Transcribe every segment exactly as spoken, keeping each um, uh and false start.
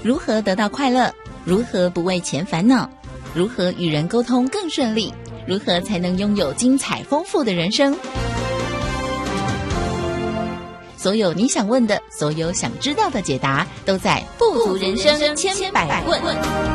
如何得到快乐？如何不为钱烦恼？如何与人沟通更顺利？如何才能拥有精彩丰富的人生？所有你想问的，所有想知道的解答，都在《富足人生千百问》。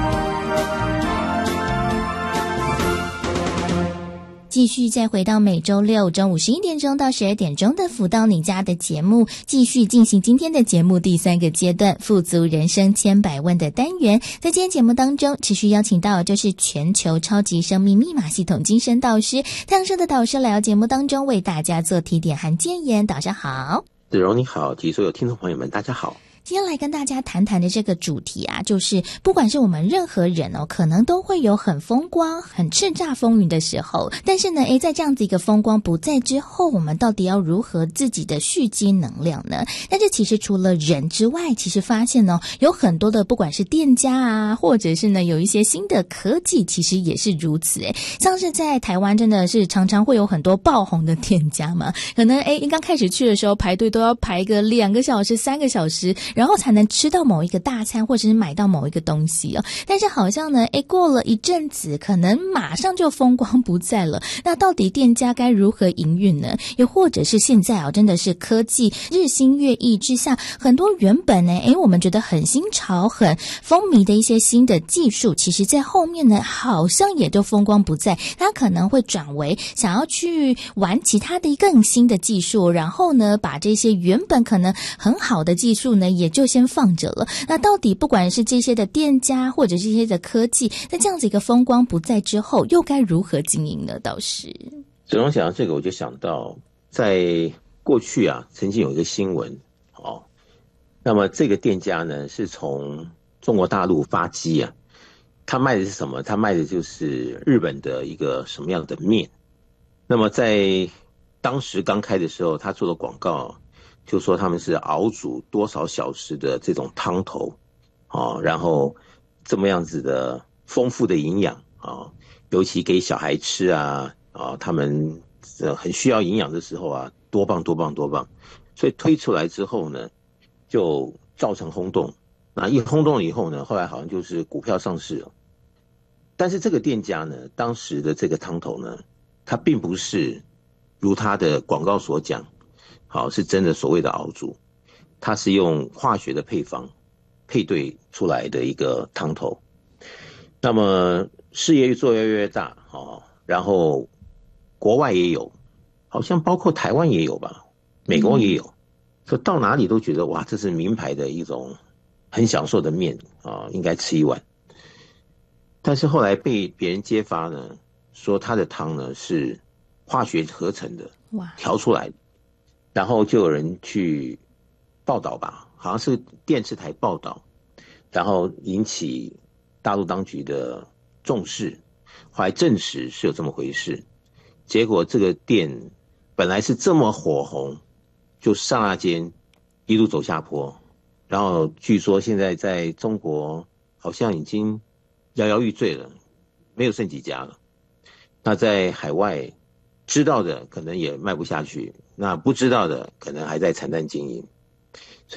继续再回到每周六中午十一点钟到十二点钟的福到你家的节目，继续进行今天的节目第三个阶段富足人生千百问的单元。在今天节目当中持续邀请到的就是全球超级生命密码系统精神导师太阳社的导师来到节目当中为大家做提点和建言。导师好。 子荣你好，及所有听众朋友们大家好。 今天来跟大家谈谈的这个主题啊，就是不管是我们任何人哦，可能都会有很风光、很叱咤风云的时候。但是呢，诶，在这样子一个风光不在之后，我们到底要如何自己的蓄积能量呢？但是其实除了人之外，其实发现呢，有很多的不管是店家啊，或者是呢有一些新的科技，其实也是如此。诶，像是在台湾真的是常常会有很多爆红的店家嘛，可能诶刚开始去的时候排队都要排个两个小时、三个小时。然后才能吃到某一个大餐，或者是买到某一个东西哦。但是好像呢，诶，过了一阵子，可能马上就风光不再了。那到底店家该如何营运呢？又或者是现在啊，真的是科技日新月异之下，很多原本呢，诶，我们觉得很新潮、很风靡的一些新的技术，其实在后面呢，好像也就风光不再。它可能会转为想要去玩其他的更新的技术，然后呢，把这些原本可能很好的技术呢，也就先放着了。那到底不管是这些的店家或者这些的科技，在这样子一个风光不再之后，又该如何经营呢？倒是子龙想到这个，我就想到在过去啊，曾经有一个新闻哦，那么这个店家呢是从中国大陆发迹啊，他卖的是什么？他卖的就是日本的一个什么样的面。那么在当时刚开的时候，他做的广告就说他们是熬煮多少小时的这种汤头，哦，然后这么样子的丰富的营养啊，尤其给小孩吃啊，啊，他们很需要营养的时候啊，多棒多棒多棒！所以推出来之后呢，就造成轰动。那一轰动了以后呢，后来好像就是股票上市了。但是这个店家呢，当时的这个汤头呢，它并不是如他的广告所讲。好，是真的所谓的熬煮，它是用化学的配方配对出来的一个汤头。那么事业越做越越大，哦，然后国外也有，好像包括台湾也有吧，美国也有，所以到哪里都觉得哇，这是名牌的一种很享受的面啊，应该吃一碗。但是后来被别人揭发呢，说它的汤呢是化学合成的，调出来的。然后就有人去报道吧，好像是电视台报道，然后引起大陆当局的重视，后来证实是有这么回事。结果这个店本来是这么火红，就刹那间一路走下坡，然后据说现在在中国好像已经摇摇欲坠了，没有剩几家了。那在海外知道的可能也卖不下去，那不知道的可能还在惨淡经营。所